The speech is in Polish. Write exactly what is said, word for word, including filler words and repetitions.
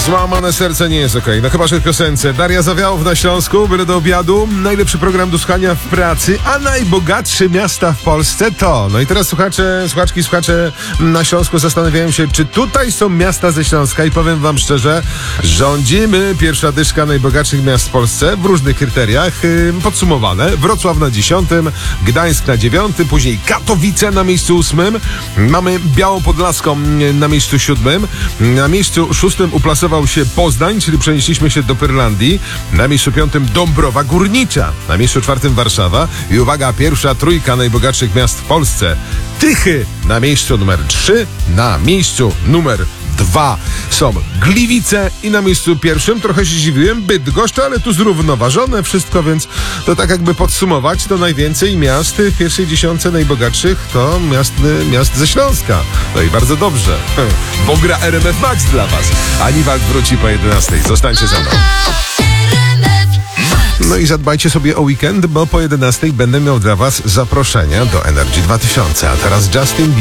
Złamane serce nie jest okej. Okay. No chyba, że w piosence. Daria Zawiałow na Śląsku, byle do obiadu. Najlepszy program do słuchania w pracy, a najbogatsze miasta w Polsce to. No i teraz słuchacze, słuchaczki, słuchacze na Śląsku zastanawiają się, czy tutaj są miasta ze Śląska i powiem wam szczerze, rządzimy. Pierwsza dyszka najbogatszych miast w Polsce w różnych kryteriach yy, podsumowane. Wrocław na dziesiątym, Gdańsk na dziewiątym, później Katowice na miejscu ósmym. Mamy Białopodlaską na miejscu siódmym. Na miejscu szóstym uplasował się Poznań, czyli przenieśliśmy się do Pyrlandii. Na miejscu piątym Dąbrowa Górnicza. Na miejscu czwartym Warszawa. I uwaga, pierwsza trójka najbogatszych miast w Polsce. Tychy na miejscu numer trzy. Na miejscu numer dwa są Gliwice i na miejscu pierwszym, trochę się dziwiłem, Bydgoszcz, ale tu zrównoważone wszystko, więc to tak jakby podsumować, to najwięcej miast w pierwszej dziesiątce najbogatszych to miast, miast ze Śląska. No i bardzo dobrze, bo gra R M F Max dla was. Aniwald wróci po jedenastej. Zostańcie ze mną. No i zadbajcie sobie o weekend, bo po jedenastej będę miał dla was zaproszenia do Energy dwa tysiące. A teraz Justin Bieber.